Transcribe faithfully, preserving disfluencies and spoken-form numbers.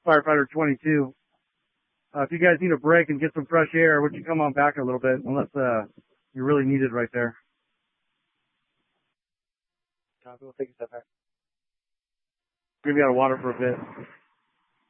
Firefighter twenty-two. Uh, if you guys need a break and get some fresh air, would you come on back a little bit, unless uh, you really need it right there. Copy. We'll take a step back. We're going to be out of water for a bit.